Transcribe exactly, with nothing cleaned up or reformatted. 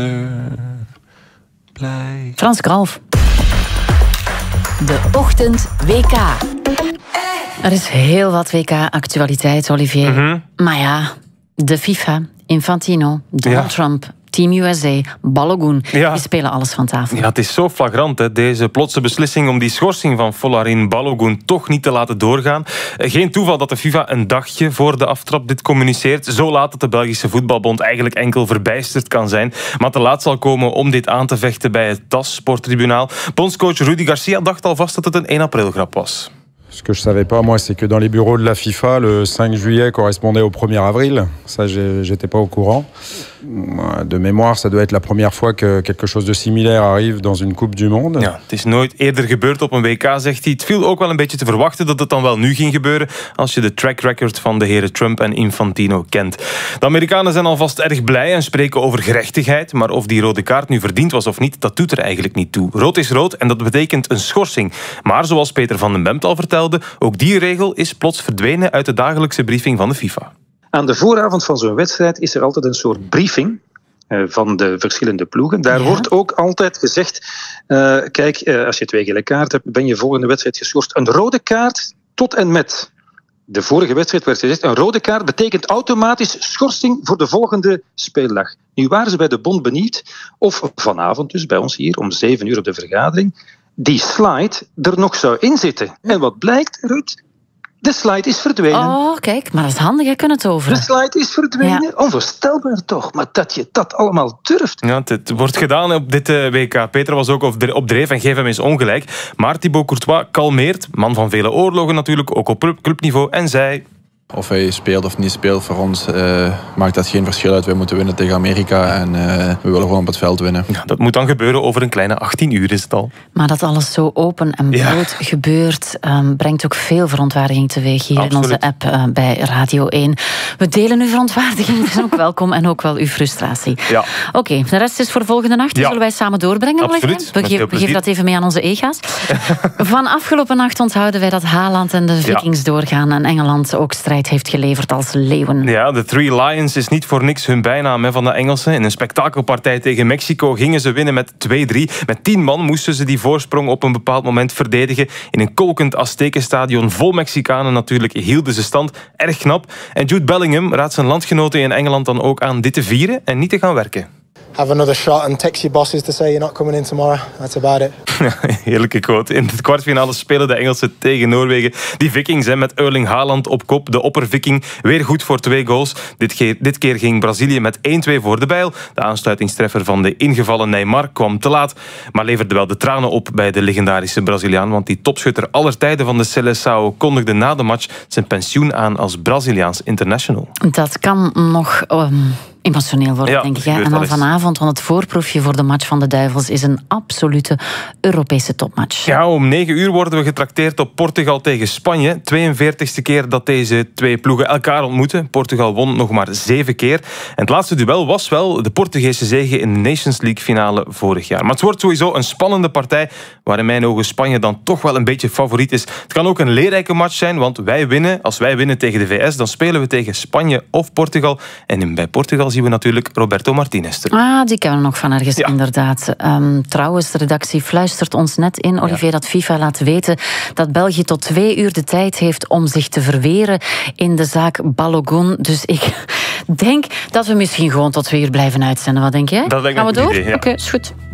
Blij. Frans Kralf. De Ochtend W K. Er is heel wat W K-actualiteit, Olivier. Mm-hmm. Maar ja, de FIFA, Infantino, Donald Ja. Trump, Team U S A, Balogun, Ja. die spelen alles van tafel. Ja, het is zo flagrant, hè, deze plotse beslissing om die schorsing van Folarin Balogun toch niet te laten doorgaan. Geen toeval dat de FIFA een dagje voor de aftrap dit communiceert. Zo laat dat de Belgische Voetbalbond eigenlijk enkel verbijsterd kan zijn. Maar te laat zal komen om dit aan te vechten bij het T A S Sporttribunaal. Bondscoach Rudy Garcia dacht alvast dat het een één april grap was. Ce que je savais pas, moi, c'est que dans les bureaux de la FIFA, le cinq juillet correspondait au premier avril. Ça, j'ai- j'étais pas au courant. De mémoire, ça doit être la première fois que quelque chose de similaire arrive dans une Coupe du Monde. Ja, het is nooit eerder gebeurd op een W K, zegt hij. Het viel ook wel een beetje te verwachten dat het dan wel nu ging gebeuren, als je de track record van de heren Trump en Infantino kent. De Amerikanen zijn alvast erg blij en spreken over gerechtigheid, maar of die rode kaart nu verdiend was of niet, dat doet er eigenlijk niet toe. Rood is rood en dat betekent een schorsing. Maar zoals Peter van den Bemt al vertelde, ook die regel is plots verdwenen uit de dagelijkse briefing van de FIFA. Aan de vooravond van zo'n wedstrijd is er altijd een soort briefing uh, van de verschillende ploegen. Daar Ja. wordt ook altijd gezegd, uh, kijk, uh, als je twee gele kaarten hebt, ben je volgende wedstrijd geschorst. Een rode kaart tot en met de vorige wedstrijd werd gezegd, een rode kaart betekent automatisch schorsing voor de volgende speeldag. Nu waren ze bij de bond benieuwd of vanavond dus bij ons hier om zeven uur op de vergadering die slide er nog zou inzitten. En wat blijkt, Ruud? De slide is verdwenen. Oh, kijk, maar dat is handig, hè, kunnen het over. De slide is verdwenen. Ja. Onvoorstelbaar toch, maar dat je dat allemaal durft. Ja, het wordt gedaan op dit uh, W K. Peter was ook op, op dreef en geef hem eens ongelijk. Maar Thibaut Courtois kalmeert, man van vele oorlogen natuurlijk, ook op clubniveau, en zei... Of hij speelt of niet speelt, voor ons uh, maakt dat geen verschil uit. Wij moeten winnen tegen Amerika en uh, we willen gewoon op het veld winnen. Ja, dat moet dan gebeuren over een kleine achttien uur is het al. Maar dat alles zo open en bloot ja. gebeurt, um, brengt ook veel verontwaardiging teweeg hier Absoluut. in onze app uh, bij Radio één. We delen uw verontwaardiging, dus ook welkom en ook wel uw frustratie. Ja. Oké, okay, de rest is voor volgende nacht. Ja. Zullen wij samen doorbrengen? Absoluut. We, ge- we geven dat even mee aan onze ega's. Van afgelopen nacht onthouden wij dat Haaland en de Vikings ja. doorgaan en Engeland ook strijd heeft geleverd als leeuwen. Ja, de Three Lions is niet voor niks hun bijnaam hè, van de Engelsen. In een spektakelpartij tegen Mexico gingen ze winnen met twee drie. Met tien man moesten ze die voorsprong op een bepaald moment verdedigen. In een kolkend Aztekenstadion vol Mexicanen natuurlijk hielden ze stand. Erg knap. En Jude Bellingham raadt zijn landgenoten in Engeland dan ook aan dit te vieren en niet te gaan werken. Have another shot and text your bosses to say you're not coming in tomorrow. That's about it. Heerlijke quote. In de kwartfinale spelen de Engelsen tegen Noorwegen. Die Vikings hè, met Erling Haaland op kop. De opperviking weer goed voor twee goals. Dit keer, dit keer ging Brazilië met één twee voor de bijl. De aansluitingstreffer van de ingevallen Neymar kwam te laat. Maar leverde wel de tranen op bij de legendarische Braziliaan. Want die topschutter aller tijden van de Seleção kondigde na de match zijn pensioen aan als Braziliaans international. Dat kan nog... Um... emotioneel worden, ja, denk ik. Hè? En dan vanavond, want het voorproefje voor de match van de Duivels is een absolute Europese topmatch. Ja, om negen uur worden we getrakteerd op Portugal tegen Spanje. tweeënveertigste keer dat deze twee ploegen elkaar ontmoeten. Portugal won nog maar zeven keer. En het laatste duel was wel de Portugese zege in de Nations League finale vorig jaar. Maar het wordt sowieso een spannende partij, waar in mijn ogen Spanje dan toch wel een beetje favoriet is. Het kan ook een leerrijke match zijn, want wij winnen. Als wij winnen tegen de V S, dan spelen we tegen Spanje of Portugal. En bij Portugal zien we natuurlijk Roberto Martinez terug. Ah, die kennen we nog van ergens, ja. inderdaad. Um, trouwens, de redactie fluistert ons net in, Olivier, ja. dat FIFA laat weten dat België tot twee uur de tijd heeft om zich te verweren in de zaak Balogun. Dus ik denk dat we misschien gewoon tot twee uur blijven uitzenden. Wat denk jij? Dat denk ik Gaan we een door? idee, ja. Oké, okay, is goed.